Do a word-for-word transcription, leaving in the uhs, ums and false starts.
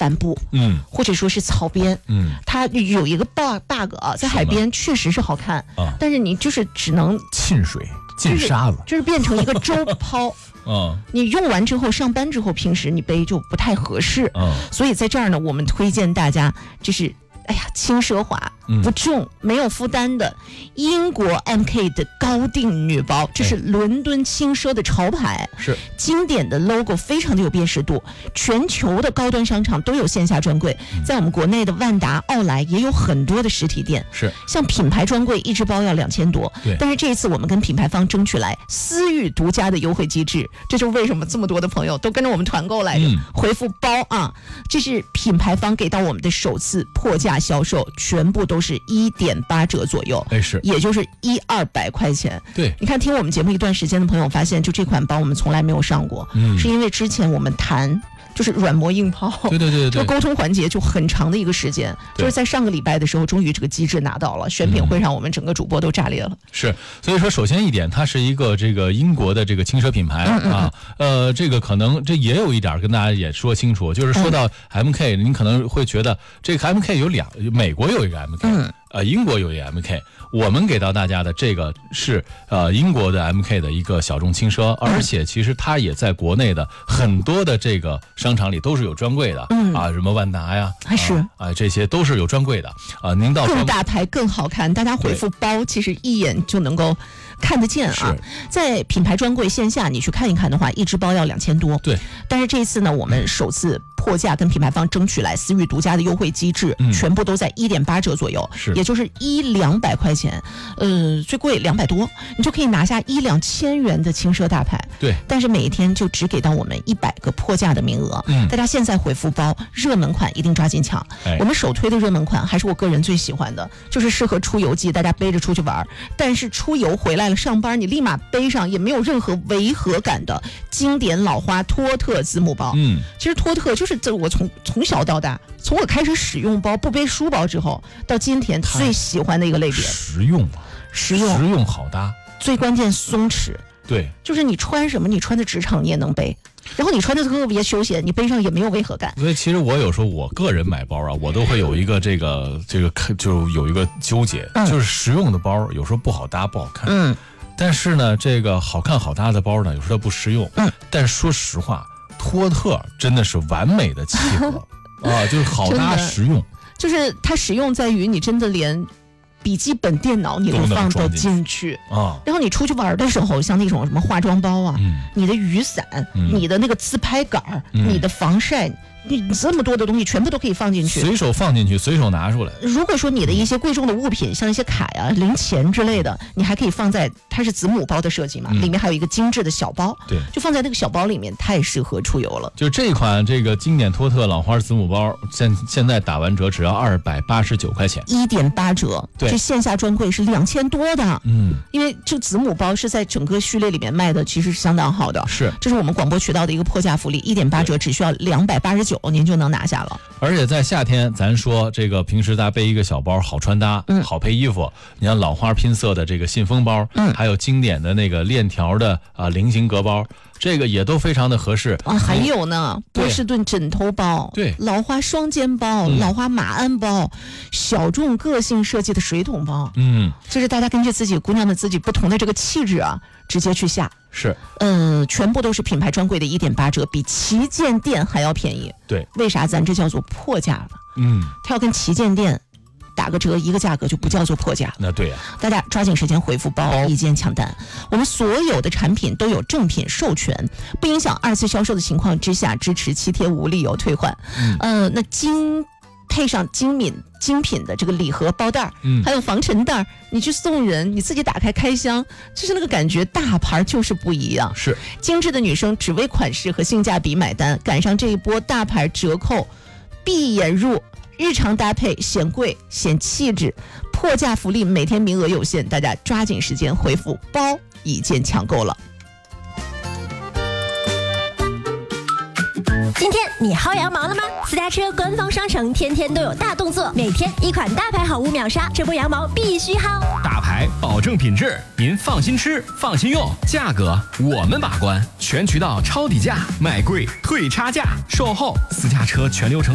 帆布，嗯，或者说是草编，嗯，它有一个 bug 啊，在海边确实是好看，啊，但是你就是只能浸水、浸沙子， 就是、就是变成一个周抛。嗯，你用完之后，上班之后，平时你背就不太合适。嗯，所以在这儿呢，我们推荐大家，就是哎呀，轻奢华、不重、嗯、没有负担的英国 M K 的高定女包，这是伦敦轻奢的潮牌， 是、哎、 经典的 logo， 非常的有辨识度。全球的高端商场都有线下专柜，嗯、在我们国内的万达、奥莱也有很多的实体店。 是， 像品牌专柜一只包要两千多， 对。 但是这一次我们跟品牌方争取来私域独家的优惠机制，这就是为什么这么多的朋友都跟着我们团购来着。嗯、回复包啊，这是品牌方给到我们的首次破价销售，全部都是一点八折左右， 哎是， 也就是一二百块钱。 对， 你看听我们节目一段时间的朋友发现，就这款包我们从来没有上过，嗯，是因为之前我们谈就是软磨硬泡， 对对对对， 这个沟通环节就很长的一个时间，就是在上个礼拜的时候，终于这个机制拿到了，选品会让我们整个主播都炸裂了。嗯、 是，所以说首先一点，它是一个这个英国的这个轻奢品牌嗯嗯啊，呃，这个可能这也有一点跟大家也说清楚，就是说到 M K，、嗯、您可能会觉得这个 M K 有两，美国有一个 M K。嗯呃，英国有一个 M K， 我们给到大家的这个是呃英国的 M K 的一个小众轻奢，而且其实它也在国内的很多的这个商场里都是有专柜的，嗯啊，什么万达呀， 还是啊、 呃、这些都是有专柜的啊。您到更大牌更好看，大家回复包，其实一眼就能够看得见啊。在品牌专柜线下你去看一看的话，一只包要两千多， 对。 但是这次呢，我们首次破价跟品牌方争取来私域独家的优惠机制，嗯、全部都在一点八折左右， 是。 也就是一两百块钱，呃，最贵两百多，你就可以拿下一两千元的轻奢大牌。 对， 但是每一天就只给到我们一百个破价的名额。嗯，大家现在回复包热门款一定抓紧抢。哎、我们首推的热门款还是我个人最喜欢的，就是适合出游季，大家背着出去玩，但是出游回来了上班，你立马背上也没有任何违和感的经典老花托特子母包。嗯，其实托特就是这我从从小到大，从我开始使用包不背书包之后，到今天最喜欢的一个类别， 实用啊， 实用， 实用好搭， 最关键松弛。 对， 就是你穿什么，你穿的职场你也能背，然后你穿的特别休闲，你背上也没有违和感。 所以其实我有时候我个人买包啊，我都会有一个这个这个就有一个纠结，嗯、就是实用的包有时候不好搭不好看，嗯，但是呢，这个好看好搭的包呢，有时候它不实用，嗯，但是说实话，托特真的是完美的契合啊，就是好搭实用。 就是它实用在于你真的连笔记本电脑你都放得进去啊，然后你出去玩的时候，像那种什么化妆包啊，嗯、你的雨伞、嗯、你的那个自拍杆、嗯、你的防晒，你这么多的东西全部都可以放进去， 随手放进去，随手拿出来。 如果说你的一些贵重的物品，像一些卡呀、零钱之类的，你还可以放在，它是子母包的设计嘛，嗯、里面还有一个精致的小包， 对， 就放在那个小包里面，太适合出游了。 就这款这个经典托特老花子母包，现现在打完折只要二百八十九块钱， 一点八折。 对， 这线下专柜是两千多的，嗯，因为这子母包是在整个序列里面卖的，其实是相当好的。 是， 这是我们广播渠道的一个破价福利，一点八折只需要两百八十九，您就能拿下了。 而且在夏天，咱说这个平时大家背一个小包，好穿搭，嗯，好配衣服。你看老花拼色的这个信封包，嗯，还有经典的那个链条的啊菱形格包，这个也都非常的合适啊。还有呢，波士顿枕头包， 对， 老花双肩包，嗯、老花马鞍包，小众个性设计的水桶包，嗯，就是大家根据自己姑娘们自己不同的这个气质啊，直接去下。 是， 呃，全部都是品牌专柜的一点八折，比旗舰店还要便宜。 对， 为啥咱这叫做破价了？ 嗯， 它要跟旗舰店打个折，一个价格就不叫做破价。 那对呀、 啊，大家抓紧时间回复包，一键抢单。我们所有的产品都有正品授权，不影响二次销售的情况之下，支持七天无理由退换。嗯，呃，那精配上精敏精品的这个礼盒包袋，嗯，还有防尘袋，你去送人，你自己打开开箱，就是那个感觉，大牌就是不一样。 是， 精致的女生只为款式和性价比买单，赶上这一波大牌折扣，闭眼入。日常搭配显贵显气质，破价福利每天名额有限，大家抓紧时间回复包，一键抢购了。 今天你薅羊毛了吗？私家车官方商城天天都有大动作，每天一款大牌好物秒杀，这波羊毛必须薅。 大牌保证品质，您放心吃，放心用，价格我们把关，全渠道抄底价，卖贵退差价，售后私家车全流程。